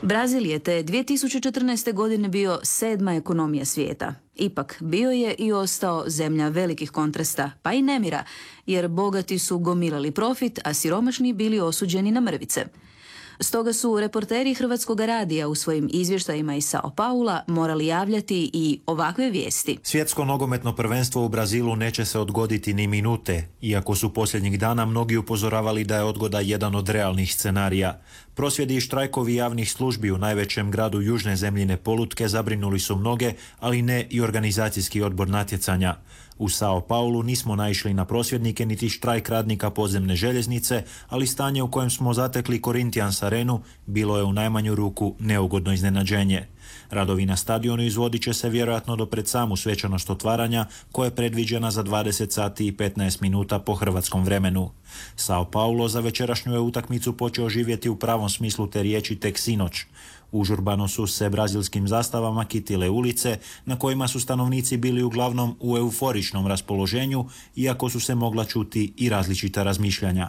Brazil je te 2014. godine bio 7. ekonomija svijeta. Ipak, bio je i ostao zemlja velikih kontrasta, pa i nemira, jer bogati su gomilali profit, a siromašni bili osuđeni na mrvice. Stoga su reporteri Hrvatskog radija u svojim izvještajima iz Sao Paula morali javljati i ovakve vijesti. Svjetsko nogometno prvenstvo u Brazilu neće se odgoditi ni minute, iako su posljednjih dana mnogi upozoravali da je odgoda jedan od realnih scenarija. Prosvjedi i štrajkovi javnih službi u najvećem gradu južne zemljine polutke zabrinuli su mnoge, ali ne i organizacijski odbor natjecanja. U Sao Paulu nismo naišli na prosvjednike niti štrajk radnika podzemne željeznice, ali stanje u kojem smo zatekli Corinthians arenu bilo je u najmanju ruku neugodno iznenađenje. Radovi na stadionu izvodit će se vjerojatno do pred samu svečanost otvaranja, koja je predviđena za 20 sati i 15 minuta po hrvatskom vremenu. Sao Paulo za večerašnju je utakmicu počeo živjeti u pravom smislu te riječi tek sinoć. Užurbano su se brazilskim zastavama kitile ulice, na kojima su stanovnici bili uglavnom u euforičnom raspoloženju, iako su se mogla čuti i različita razmišljanja.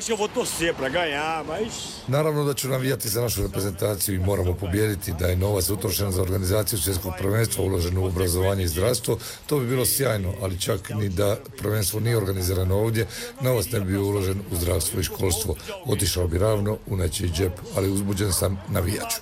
Naravno da ću navijati za našu reprezentaciju i moramo pobijediti. Da je novac utrošen za organizaciju svjetskog prvenstva uložen u obrazovanje i zdravstvo, to bi bilo sjajno, ali čak ni da prvenstvo nije organizirano ovdje, novac ne bi bio uložen u zdravstvo i školstvo. Otišao bi ravno u nečiji džep, ali uzbuđen sam, navijaću.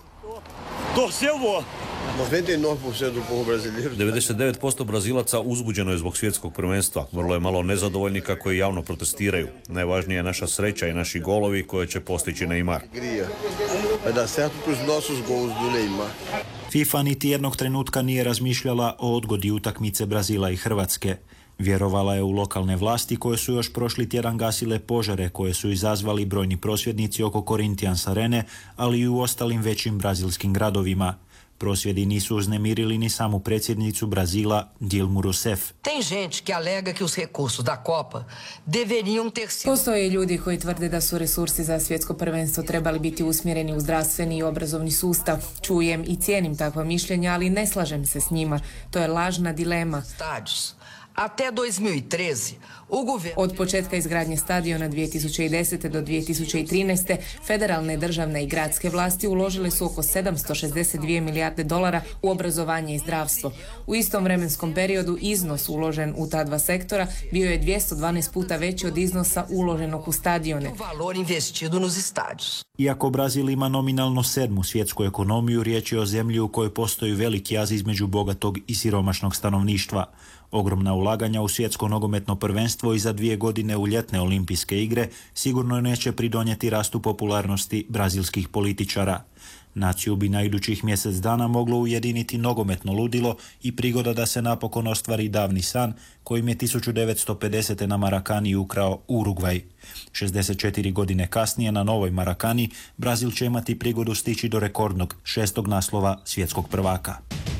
99% Brazilaca uzbuđeno je zbog svjetskog prvenstva. Vrlo je malo nezadovoljnika koji javno protestiraju. Najvažnija je naša sreća i naši golovi koje će postići Neymar. FIFA niti jednog trenutka nije razmišljala o odgodi utakmice Brazila i Hrvatske. Vjerovala je u lokalne vlasti koje su još prošli tjedan gasile požare koje su izazvali brojni prosvjednici oko Corinthians arene, ali i u ostalim većim brazilskim gradovima. Prosvjedi nisu uznemirili ni samu predsjednicu Brazila, Dilmu Rousseff. Postoje ljudi koji tvrde da su resursi za svjetsko prvenstvo trebali biti usmjereni u zdravstveni i obrazovni sustav. Čujem i cijenim takva mišljenja, ali ne slažem se s njima. To je lažna dilema. Od početka izgradnje stadiona 2010. do 2013. federalne, državne i gradske vlasti uložile su oko $762 milijarde u obrazovanje i zdravstvo. U istom vremenskom periodu iznos uložen u ta dva sektora bio je 212 puta veći od iznosa uloženog u stadione. Iako Brazil ima nominalno 7. svjetsku ekonomiju, riječ je o zemlji u kojoj postoji veliki jaz između bogatog i siromašnog stanovništva. Ogromna ulaganja u svjetsko nogometno prvenstvo i za 2 godine u ljetne olimpijske igre sigurno neće pridonijeti rastu popularnosti brazilskih političara. Naciju bi na idućih mjesec dana moglo ujediniti nogometno ludilo i prigoda da se napokon ostvari davni san kojim je 1950. na Marakani ukrao Urugvaj. 64 godine kasnije na novoj Marakani Brazil će imati prigodu stići do rekordnog 6. naslova svjetskog prvaka.